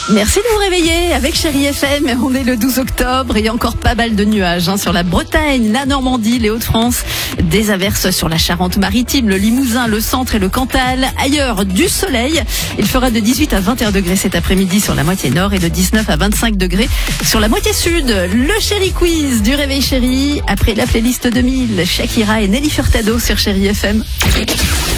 Merci de vous réveiller avec Chérie FM. On est le 12 octobre et encore pas mal de nuages sur la Bretagne, la Normandie, les Hauts-de-France. Des averses sur la Charente-Maritime, le Limousin, le centre et le Cantal. Ailleurs, du soleil. Il fera de 18 à 21 degrés cet après-midi sur la moitié nord et de 19 à 25 degrés sur la moitié sud. Le Chérie Quiz du Réveil Chérie après la playlist 2000. Shakira et Nelly Furtado sur Chérie FM.